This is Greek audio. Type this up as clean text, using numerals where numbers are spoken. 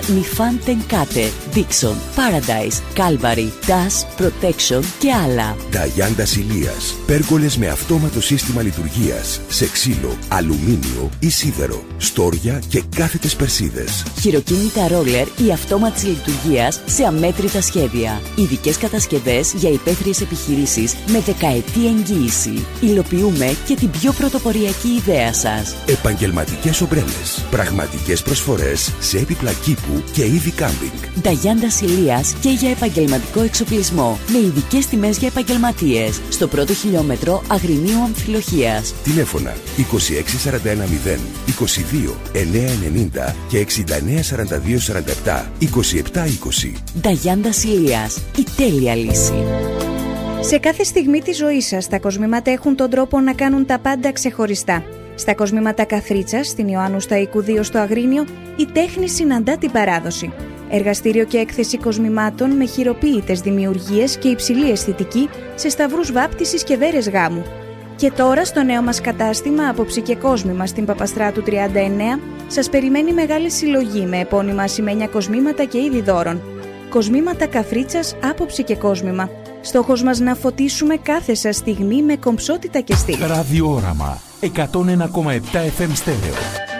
Nifan Tenkate, Dixon, Paradise, Calvary, DAS, Protection και άλλα. Νταγιάντα Ηλίας. Πέργολες με αυτόματο σύστημα λειτουργίας σε ξύλο, αλουμίνιο ή σίδερο, στόρια και κάθετες περσίδες. Χειροκίνητα ρόλερ ή αυτόματης λειτουργίας σε αμέτρητα σχέδια. Ειδικές κατασκευές για υπαίθριες επιχειρήσεις με δεκαετή εγγύηση. Υλοποιούμε και την πιο πρωτοποριακή ιδέα σας. Επαγγελματικές ομπρέλες. Πραγματικές προσφορές σε έπιπλα κήπου και είδη κάμπινγκ. Νταγιάντα Ηλίας και για επαγγελματικό εξοπλισμό. Με ειδικές τιμές για επαγγελματίες. Στο πρώτο χιλιόμετρο Αγρινίου Αμφιλοχίας. Τηλέφωνα 26410 22 990 και 694247 2720. Νταγιάντα Ηλίας. Η τέλεια λύση. Σε κάθε στιγμή της ζωής σας, τα κοσμήματα έχουν τον τρόπο να κάνουν τα πάντα ξεχωριστά. Στα κοσμήματα Καθρίτσας, στην Ιωάννου Σταϊκού 2 στο Αγρίνιο, η τέχνη συναντά την παράδοση. Εργαστήριο και έκθεση κοσμημάτων με χειροποίητες δημιουργίες και υψηλή αισθητική σε σταυρούς βάπτισης και βέρες γάμου. Και τώρα στο νέο μας κατάστημα Άποψη και Κόσμημα στην Παπαστράτου 39 σας περιμένει μεγάλη συλλογή με επώνυμα ασημένια κοσμήματα και είδη δώρων. Κοσμήματα Καθρίτσας, Άποψη και Κόσμημα. Στόχος μας να φωτίσουμε κάθε σας στιγμή με κομψότητα και στυλ. Ραδιόραμα 101,7 FM στέρεο.